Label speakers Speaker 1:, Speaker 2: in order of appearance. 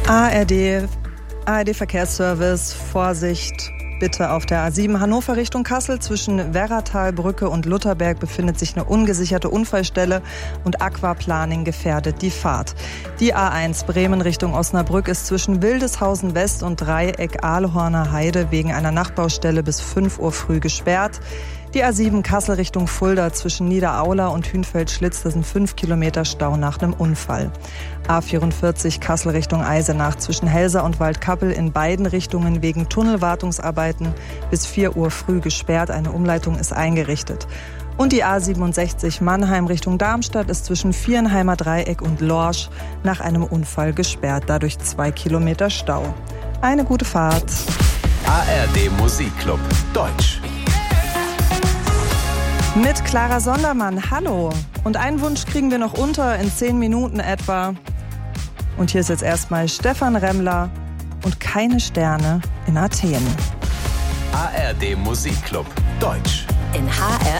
Speaker 1: ARD Verkehrsservice, Vorsicht, bitte auf der A7 Hannover Richtung Kassel. Zwischen Werratalbrücke und Lutherberg befindet sich eine ungesicherte Unfallstelle und Aquaplaning gefährdet die Fahrt. Die A1 Bremen Richtung Osnabrück ist zwischen Wildeshausen West und Dreieck Ahlhorner Heide wegen einer Nachbaustelle bis 5 Uhr früh gesperrt. Die A7 Kassel Richtung Fulda zwischen Niederaula und Hünfeld-Schlitz, das sind 5 Kilometer Stau nach einem Unfall. A44 Kassel Richtung Eisenach zwischen Helsa und Waldkappel in beiden Richtungen wegen Tunnelwartungsarbeiten bis 4 Uhr früh gesperrt. Eine Umleitung ist eingerichtet. Und die A67 Mannheim Richtung Darmstadt ist zwischen Vierenheimer Dreieck und Lorsch nach einem Unfall gesperrt. Dadurch 2 Kilometer Stau. Eine gute Fahrt.
Speaker 2: ARD Musikclub Deutsch.
Speaker 1: Mit Clara Sondermann, hallo. Und einen Wunsch kriegen wir noch unter in 10 Minuten etwa. Und hier ist jetzt erstmal Stefan Remmler und Keine Sterne in Athen.
Speaker 2: ARD Musikclub Deutsch.
Speaker 3: In HR